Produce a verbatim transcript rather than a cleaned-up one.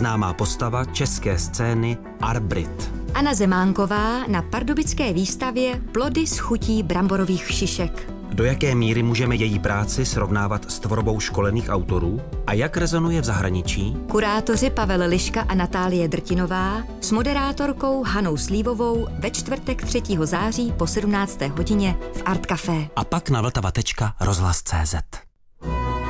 známá postava české scény Arbrit. Anna Zemánková na pardubické výstavě Plody z chutí bramborových šišek. Do jaké míry můžeme její práci srovnávat s tvorbou školených autorů a jak rezonuje v zahraničí? Kurátoři Pavel Liška a Natálie Drtinová s moderátorkou Hanou Slívovou ve čtvrtek třetího září po sedmnácté hodině v Art Café. A pak na vltava tečka rozhlas tečka cé zet.